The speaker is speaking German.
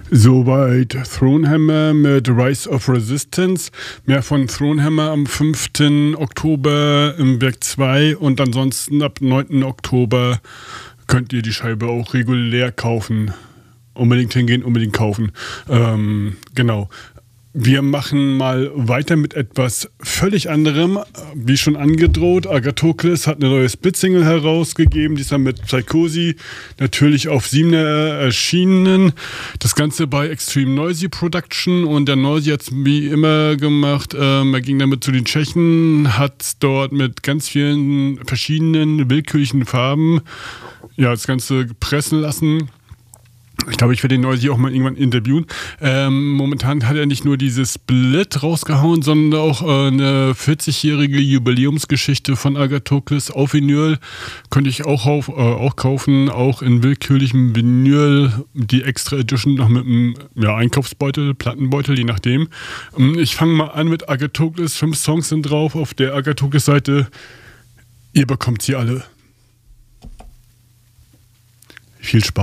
Soweit Thronehammer mit Rise of Resistance. Mehr von Thronehammer am 5. Oktober im Werk 2 und ansonsten ab 9. Oktober könnt ihr die Scheibe auch regulär kaufen. Unbedingt hingehen, unbedingt kaufen. Genau. Wir machen mal weiter mit etwas völlig anderem. Wie schon angedroht, Agathocles hat eine neue Split-Single herausgegeben, diesmal mit Psychosi, natürlich auf 7er erschienen. Das Ganze bei Extreme Noisy Production und der Noisy hat es wie immer gemacht. Er ging damit zu den Tschechen, hat dort mit ganz vielen verschiedenen willkürlichen Farben das Ganze pressen lassen. Ich glaube, ich werde den Noisy auch mal irgendwann interviewen. Momentan hat er nicht nur dieses Split rausgehauen, sondern auch eine 40-jährige Jubiläumsgeschichte von Agathocles auf Vinyl. Könnte ich auch kaufen, auch in willkürlichem Vinyl. Die Extra Edition noch mit einem Einkaufsbeutel, Plattenbeutel, je nachdem. Ich fange mal an mit Agathocles. 5 Songs sind drauf auf der Agathocles-Seite. Ihr bekommt sie alle. Viel Spaß.